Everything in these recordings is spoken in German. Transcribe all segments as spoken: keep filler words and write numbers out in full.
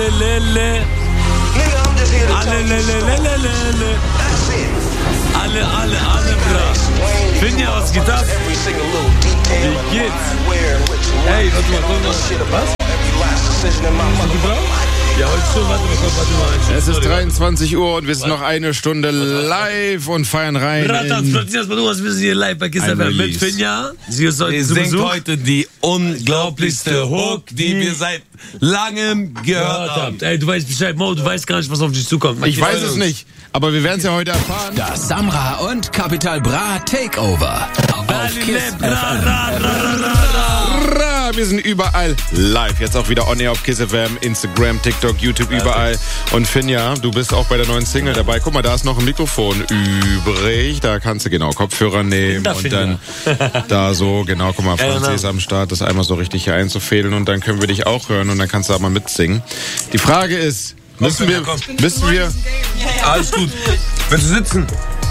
lele. Alle, lele, lele, lele. Alle, alle, alle, bra. Finja, was geht ab? Wie geht's? Hey, warte mal, komm mal. Was? Bist du blau? Ja, heute schon, warte mal, warte mal. Es ist dreiundzwanzig Uhr und wir sind noch eine Stunde live und feiern rein. Ratas, plötzlich, du hast wir hier live bei Kiss F M mit Finja. Sie ist heute Sie singt heute die unglaublichste Hook, die wir seit langem gehört haben. Ey, du weißt Bescheid, Mo, du weißt gar nicht, was auf dich zukommt. Ich weiß es nicht, aber wir werden es ja heute erfahren. Das Samra und Capital Bra Takeover auf Kiss F M. Wir sind überall live. Jetzt auch wieder on air auf Kiss F M, Instagram, TikTok, YouTube, überall. Und Finja, du bist auch bei der neuen Single dabei. Guck mal, da ist noch ein Mikrofon übrig. Da kannst du genau Kopfhörer nehmen und dann da so, genau, guck mal, Franzi ist am Start, das einmal so richtig hier einzufädeln und dann können wir dich auch hören und dann kannst du auch mal mitsingen. Die Frage ist, müssen wir, müssen wir... Alles gut. Willst du sitzen?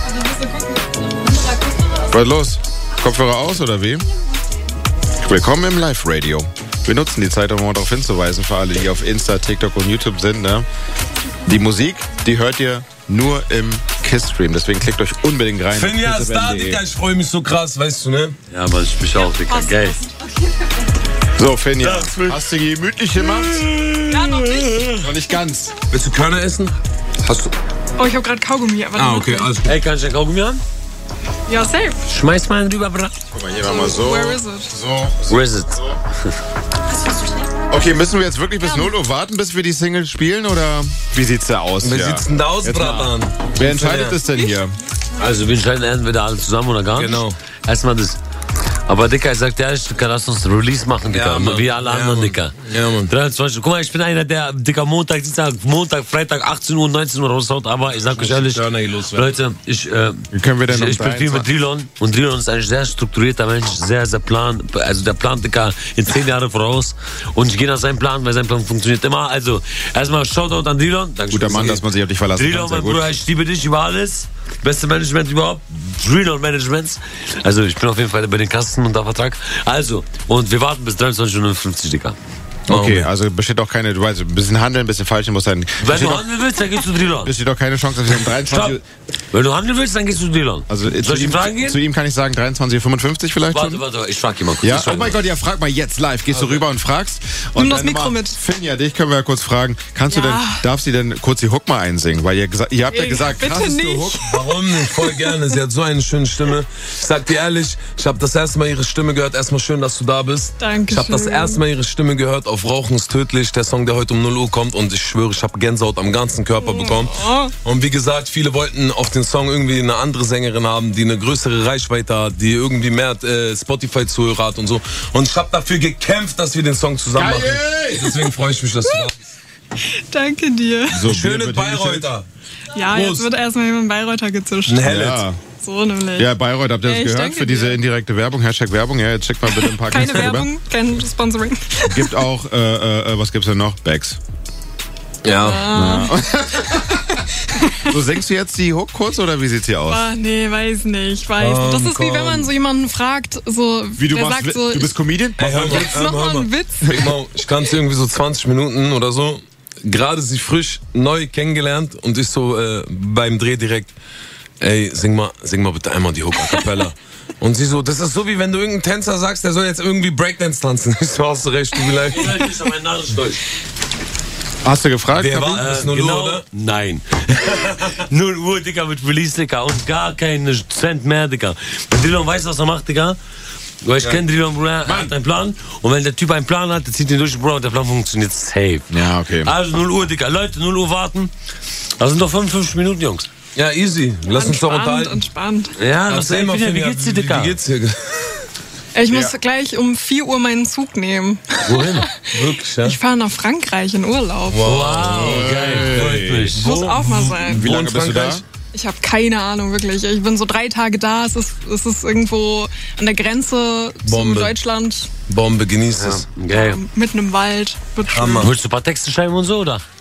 Was ist los? Kopfhörer aus oder wie? Willkommen im Live-Radio. Wir nutzen die Zeit, um mal darauf hinzuweisen, für alle, die auf Insta, TikTok und YouTube sind. Ne? Die Musik, die hört ihr nur im Kiss-Stream. Deswegen klickt euch unbedingt rein. Finja ist da, Digga. Ich freue mich so krass, weißt du, ne? Ja, aber ich mich auch, Digga. Geil. So, Finja, hast du gemütlich gemacht? Ja, noch nicht. Noch nicht ganz. Willst du Körner essen? Hast du... Oh, ich hab grad Kaugummi. Aber Ah, okay, alles gut. Ey, kann ich ein Kaugummi haben? Ja, safe. Schmeiß mal einen rüber, bra. Guck mal, hier machen wir so. Where is it? So. Where is it? Okay, müssen wir jetzt wirklich bis null Uhr warten, bis wir die Single spielen, oder wie sieht's da aus? Wie ja. sieht's denn da aus, Jetzt Bratan? mal. Wer entscheidet es denn hier? Also, wir entscheiden entweder alle zusammen oder gar nicht. Genau. Erstmal das. Aber Dicker, ich sag dir ehrlich, Dicker, lass uns ein Release machen, Dicker. Ja, Mann. Wie alle Ja, anderen, Mann. Dicker. Ja, Mann. dreiundzwanzig. Guck mal, ich bin einer, der, Dicker, Montag, Dienstag, Montag, Freitag, achtzehn Uhr, neunzehn Uhr raushaut. Aber ich sag euch ehrlich, Körner hier loswerden. Leute, ich, äh, Wie können wir denn ich, um ich bin viel mit dreiundzwanzig Drilon. Und Drilon ist ein sehr strukturierter Mensch, sehr, sehr plan. Also der plant, Dicker, in zehn Jahre voraus. Und ich gehe nach seinem Plan, weil sein Plan funktioniert immer. Also, erstmal Shoutout an Drilon. Dankeschön. Guter Mann, dass man sich auf dich verlassen Drilon, kann. Sehr mein gut. Bruder, ich liebe dich über alles. Beste Management überhaupt. Drilon Managements. Also, ich bin auf jeden Fall bei den Kassen unter Vertrag. Also, und wir warten bis dreiundzwanzig Uhr fünfzig, Dicker. Okay, also besteht doch keine, du weißt, ein bisschen handeln, ein bisschen falsch muss sein. Wenn Besteht du doch, handeln willst, dann gehst du Drilon. besteht doch keine Chance, dass wir um dreiundzwanzig Uhr... Wenn du handeln willst, dann gehst du Drilon. Also äh, zu Soll ich ihm ihm, fragen gehen? zu ihm kann ich sagen dreiundzwanzig Uhr fünfundfünfzig vielleicht Warte, schon? warte, ich frag ihn mal kurz. Ja, Ich frag oh mein ihn Gott, ja, frag mal jetzt live. Gehst du rüber und fragst? Und Nimm das dann Mikro mal, mit. Finja, dich können wir ja kurz fragen. Kannst du Ja. denn, darf sie denn kurz die Hook mal einsingen? Weil ihr, gesa- ihr habt ja Ey, gesagt, bitte krasseste nicht. Hook. Warum nicht? Voll gerne. Sie hat so eine schöne Stimme. Ich sag dir ehrlich, ich habe das erste Mal ihre Stimme gehört. Erstmal schön, dass du da bist. Dankeschön. Ich habe das erste Mal ihre Stimme gehört auf Rauchen ist tödlich, der Song, der heute um null Uhr kommt. Und ich schwöre, ich habe Gänsehaut am ganzen Körper bekommen. Und wie gesagt, viele wollten auf den Song irgendwie eine andere Sängerin haben, die eine größere Reichweite hat, die irgendwie mehr äh, Spotify-Zuhörer hat und so. Und ich habe dafür gekämpft, dass wir den Song zusammen machen. Geil! Deswegen freue ich mich, dass du da bist. Danke dir. So, Schöne Bier wird hingestellt. Bayreuther. Ja, Prost. jetzt wird erstmal jemand Bayreuther gezischt. Ein Hellet. Ja. So nämlich. Ja, Bayreuth, habt ihr das Ja, ich gehört? danke Für diese dir. indirekte Werbung, Hashtag Werbung. Ja, jetzt schickt mal bitte ein paar Keine Künstler rüber. Werbung, kein Sponsoring. Gibt auch, äh, äh, was gibt's denn noch? Bags. Ja. So, singst du jetzt die Hook kurz oder wie sieht's hier aus? Ah, nee, weiß nicht, weiß nicht. Das ist wie wenn man so jemanden fragt, so, Wie du der machst, sagt so, du bist Comedian? Ey, hör mal, jetzt hör mach mal, hör mal mal. einen Witz. Big Mo, ich kannte irgendwie so zwanzig Minuten oder so. Gerade sie frisch neu kennengelernt und ich so äh, beim Dreh direkt, ey, sing mal, sing mal bitte einmal die Hook a cappella. Und sie so, das ist so wie wenn du irgendeinen Tänzer sagst, der soll jetzt irgendwie Breakdance tanzen. Ich so, hast du recht, tut mir leid. Hast du gefragt? Wer Kapi? war? Äh, Ist null genau, Uhr, oder? Nein. null Uhr, Digga, mit Release, Digga. Und gar keinen Cent mehr, Digga. Wenn Drilon weiß, was er macht, Digga. Weil ich kenne Drilon, Bruder, er hat einen Plan. Und wenn der Typ einen Plan hat, der zieht ihn durch, Bro, und der Plan funktioniert safe. Ja, okay. Also null Uhr, Digga. Leute, null Uhr warten. Das sind doch fünfundfünfzig Minuten, Jungs. Ja, easy. Lass uns doch Entspannt, unterhalten. entspannt. Ja, das Erzähl ist mal, wie Finja, geht's dir, Digga? Wie geht's dir? Ich muss Ja. gleich um vier Uhr meinen Zug nehmen. Wohin? Wirklich, ja? Ich fahre nach Frankreich in Urlaub. Wow, geil. Freut mich. Muss auch mal sein. Wie lange in bist du da? Frankreich? Ich habe keine Ahnung, wirklich. Ich bin so drei Tage da. Es ist, es ist irgendwo an der Grenze Bombe. zu Deutschland. Bombe, genieß es. Geil. Mitten im Wald. Wird schön. Hammer. Willst du ein paar Texte schreiben und so, oder?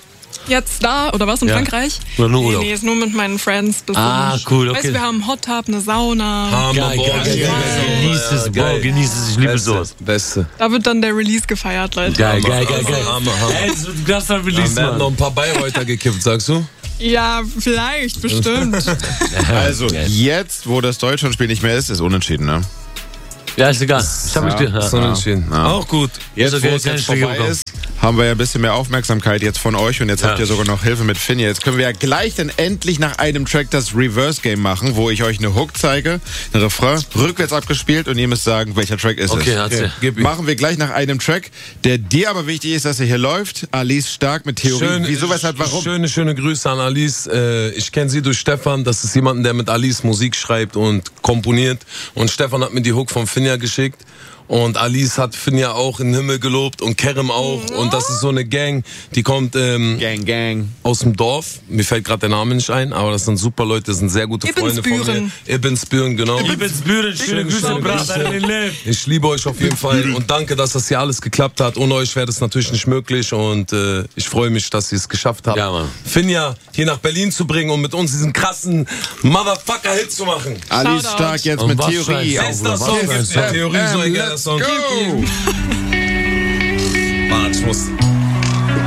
jetzt da, oder was, in Ja. Frankreich? Oder nur Urlaub? Nee, nee, ist nur mit meinen Friends. Bisschen. Ah, cool, okay. Weißt du, wir haben einen Hot Tub, eine Sauna. Hammer, Geil, boah, geil, geil, geil, geil. Genieß es, geil. Bro, genieß es, ich liebe Beste, sowas. Beste. Da wird dann der Release gefeiert, Leute. Geil, Hammer, geil, geil, Hammer, geil. Hammer, Hammer. Ey, das wird ein krasser Dann Release, werden noch Mann. ein paar Bayreuther gekippt, sagst du? Ja, vielleicht, bestimmt. Also, jetzt, wo das Deutschlandspiel nicht mehr ist, ist unentschieden, ne? Ja, ist egal. Ich hab mich Ja. ja. So entschieden. Ja. Auch gut. Jetzt, okay, wo es keine jetzt Schläge vorbei bekommen. ist, haben wir ja ein bisschen mehr Aufmerksamkeit jetzt von euch und jetzt Ja. habt ihr sogar noch Hilfe mit Finja. Jetzt können wir ja gleich dann endlich nach einem Track das Reverse-Game machen, wo ich euch eine Hook zeige, ein Refrain, rückwärts abgespielt und ihr müsst sagen, welcher Track ist Okay, es. hat's Gib ihm. Machen wir gleich nach einem Track, der dir aber wichtig ist, dass er hier läuft. Alice Stark mit Theorie. Schön, Wieso, weshalb, warum? Schöne, schöne Grüße an Alice. Äh, Ich kenne sie durch Stefan. Das ist jemand, der mit Alice Musik schreibt und komponiert. Und Stefan hat mir die Hook von Finja geschickt. Und Alice hat Finja auch in den Himmel gelobt und Kerem auch. Und das ist so eine Gang, die kommt ähm, Gang, Gang. aus dem Dorf. Mir fällt gerade der Name nicht ein, aber das sind super Leute, das sind sehr gute Ibn Freunde von mir. Spüren. Ibn Spüren, genau. Ich bin's Büren, schöne Grüße, schöne Bruder, Grüße. in den Leben. Ich liebe euch auf jeden Fall und danke, dass das hier alles geklappt hat. Ohne euch wäre das natürlich nicht möglich und äh, ich freue mich, dass ihr es geschafft habt, Ja, Mann. Finja hier nach Berlin zu bringen und mit uns diesen krassen Motherfucker-Hit zu machen. Alice Shoutout. Stark jetzt Und mit was Theorie. für ein auf Bester was Song für ein gibt's in Song. Theorie, so ein geiler Let's Song. go! Warte, ich muss...